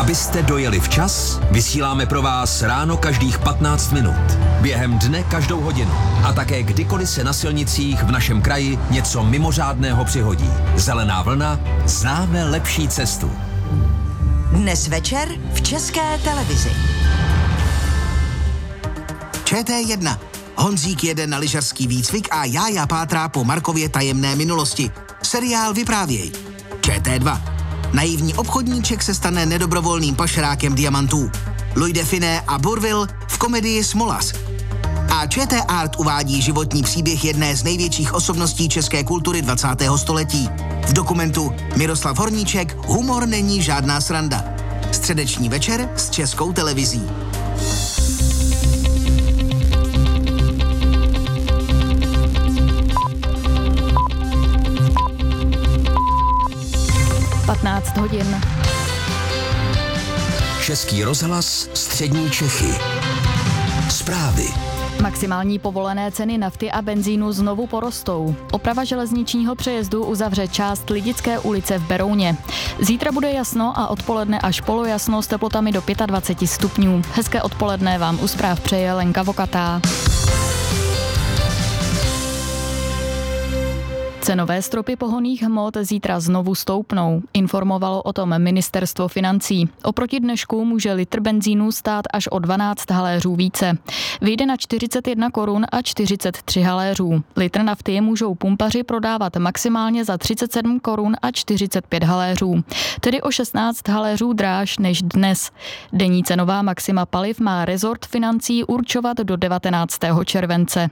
Abyste dojeli včas, vysíláme pro vás ráno každých 15 minut, během dne každou hodinu a také kdykoliv se na silnicích v našem kraji něco mimořádného přihodí. Zelená vlna, známe lepší cestu. Dnes večer v České televizi. ČT1. Honzík jede na lyžařský výcvik a Jája pátrá po Markově tajemné minulosti. Seriál Vyprávěj. ČT2. Naivní obchodníček se stane nedobrovolným pašerákem diamantů. Louis de Funès a Bourvil v komedii Smolas. A ČT Art uvádí životní příběh jedné z největších osobností české kultury 20. století. V dokumentu Miroslav Horníček Humor není žádná sranda. Středeční večer s Českou televizí. hodin. Český rozhlas, střední Čechy. Zprávy. Maximální povolené ceny nafty a benzínu znovu porostou. Oprava železničního přejezdu uzavře část Lidické ulice v Berouně. Zítra bude jasno a odpoledne až polojasno s teplotami do 25 stupňů. Hezké odpoledne vám u zpráv přeje Lenka Vokatá. Cenové stropy pohonných hmot zítra znovu stoupnou, informovalo o tom ministerstvo financí. Oproti dnešku může litr benzínu stát až o 12 haléřů více. Vyjde na 41 korun a 43 haléřů. Litr nafty můžou pumpaři prodávat maximálně za 37 korun a 45 haléřů, tedy o 16 haléřů dráž než dnes. Denní cenová maxima paliv má rezort financí určovat do 19. července.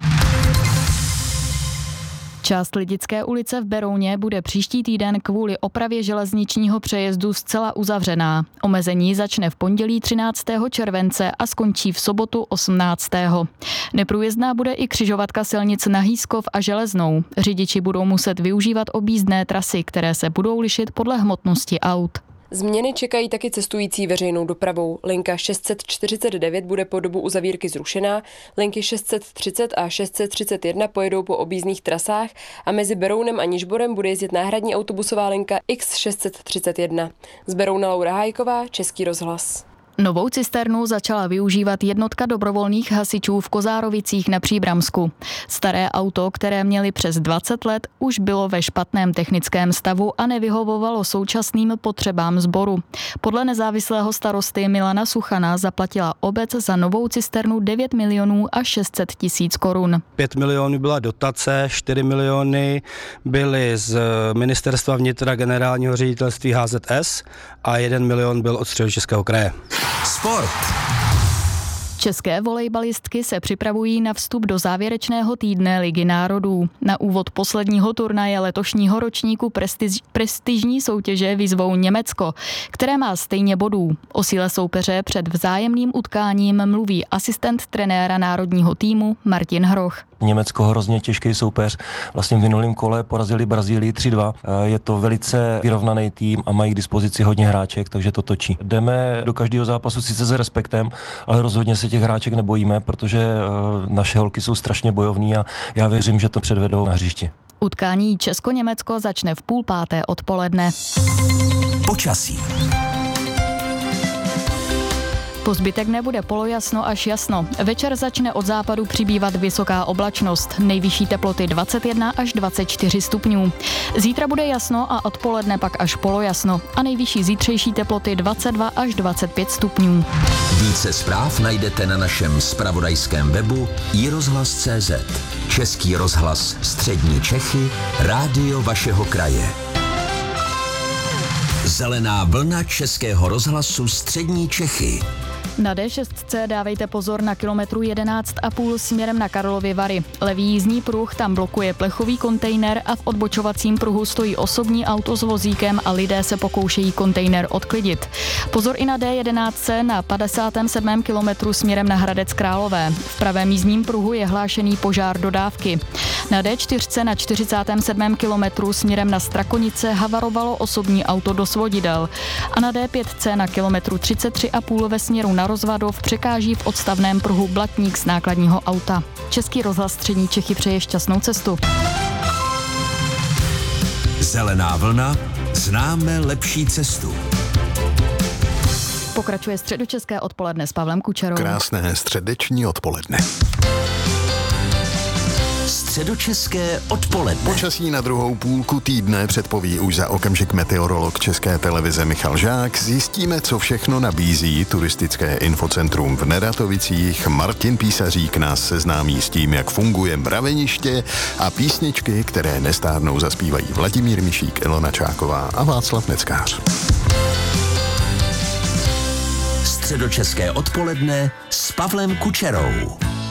Část Lidické ulice v Berouně bude příští týden kvůli opravě železničního přejezdu zcela uzavřená. Omezení začne v pondělí 13. července a skončí v sobotu 18. Neprůjezdná bude i křižovatka silnic na Hýskov a Železnou. Řidiči budou muset využívat objízdné trasy, které se budou lišit podle hmotnosti aut. Změny čekají taky cestující veřejnou dopravou. Linka 649 bude po dobu uzavírky zrušená, linky 630 a 631 pojedou po objízdných trasách a mezi Berounem a Nižborem bude jezdit náhradní autobusová linka X631. Z Berouna Laura Hájková, Český rozhlas. Novou cisternu začala využívat jednotka dobrovolných hasičů v Kozárovicích na Příbramsku. Staré auto, které měli přes 20 let, už bylo ve špatném technickém stavu a nevyhovovalo současným potřebám sboru. Podle nezávislého starosty Milana Suchana zaplatila obec za novou cisternu 9 milionů a 600 tisíc korun. 5 milionů byla dotace, 4 miliony byly z ministerstva vnitra generálního ředitelství HZS a 1 milion byl od Středočeského kraje. Sport. České volejbalistky se připravují na vstup do závěrečného týdne Ligy národů. Na úvod posledního turnaje letošního ročníku prestižní soutěže vyzvou Německo, které má stejně bodů. O síle soupeře před vzájemným utkáním mluví asistent trenéra národního týmu Martin Hroch. Německo hrozně těžký soupeř. Vlastně v minulém kole porazili Brazílii 3-2. Je to velice vyrovnaný tým a mají k dispozici hodně hráček, takže to točí. Jdeme do každého zápasu sice s respektem, ale rozhodně se těch hráček nebojíme, protože naše holky jsou strašně bojovní a já věřím, že to předvedou na hřišti. Utkání Česko-Německo začne v 4:30 odpoledne. Počasí. Po zbytek nebude polojasno až jasno. Večer začne od západu přibývat vysoká oblačnost. Nejvyšší teploty 21 až 24 stupňů. Zítra bude jasno a odpoledne pak až polojasno. A nejvyšší zítřejší teploty 22 až 25 stupňů. Více zpráv najdete na našem zpravodajském webu iRozhlas.cz. Český rozhlas, střední Čechy, rádio vašeho kraje. Zelená vlna Českého rozhlasu, střední Čechy. Na D6 dávejte pozor na kilometru 11,5 směrem na Karlovy Vary. Levý jízdní pruh tam blokuje plechový kontejner a v odbočovacím pruhu stojí osobní auto s vozíkem a lidé se pokoušejí kontejner odklidit. Pozor i na D11 na 57. kilometru směrem na Hradec Králové. V pravém jízdním pruhu je hlášený požár dodávky. Na D4 na 47. kilometru směrem na Strakonice havarovalo osobní auto do svodidel. A na D5 na kilometru 33,5 ve směru na Rozvadov překáží v odstavném pruhu blatník z nákladního auta. Český rozhlas střední Čechy přeje šťastnou cestu. Zelená vlna, známe lepší cestu. Pokračuje středočeské odpoledne s Pavlem Kučerou. Krásné středeční odpoledne. Středočeské odpoledne. Počasí na druhou půlku týdne předpoví už za okamžik meteorolog České televize Michal Žák. Zjistíme, co všechno nabízí turistické infocentrum v Neratovicích. Martin Písařík nás seznámí s tím, jak funguje mraveniště, a písničky, které nestárnou, zaspívají Vladimír Mišík, Ilona Čáková a Václav Neckář. Středočeské odpoledne s Pavlem Kučerou.